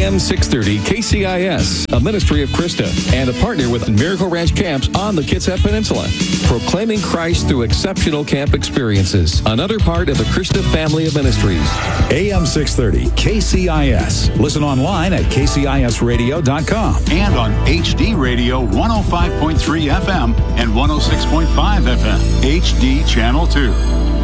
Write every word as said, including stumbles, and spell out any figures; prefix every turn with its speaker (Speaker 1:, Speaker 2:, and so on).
Speaker 1: M six thirty K C I S, a ministry of Krista, and a partner with Miracle Ranch Camps on the Kitsap Peninsula. Proclaiming Christ through exceptional camp experiences. Another part of the Krista family of ministries.
Speaker 2: A M six thirty K C I S. Listen online at K C I S radio dot com.
Speaker 3: And on H D Radio one oh five point three F M and one oh six point five F M. H D Channel two.